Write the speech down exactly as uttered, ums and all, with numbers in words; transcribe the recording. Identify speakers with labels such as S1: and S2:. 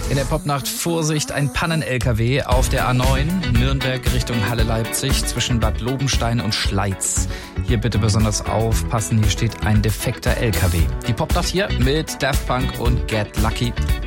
S1: In der Popnacht Vorsicht, ein Pannen-L K W auf der A neun, Nürnberg Richtung Halle-Leipzig zwischen Bad Lobenstein und Schleiz. Hier bitte besonders aufpassen, hier steht ein defekter L K W. Die Popnacht hier mit Daft Punk und Get Lucky.